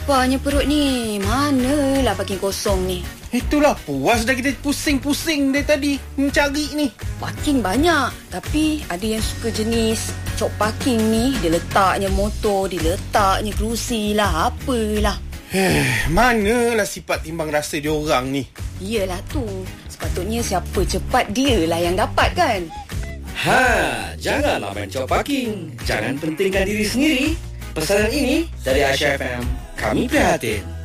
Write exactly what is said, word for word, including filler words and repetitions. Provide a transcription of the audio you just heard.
Laparnya perut ni. Manalah parking kosong ni. Itulah puas dah kita pusing-pusing dari tadi mencari ni. Parking banyak, tapi ada yang suka jenis cok parking ni. Dia letaknya motor, dia letaknya kerusi lah, apalah. Eh, manalah sifat timbang rasa dia orang ni. Iyalah tu. Sepatutnya siapa cepat dia lah yang dapat kan. Ha, janganlah main cok parking. Jangan pentingkan diri sendiri. Pesanan ini dari Aisyah F M. Kami prihatin.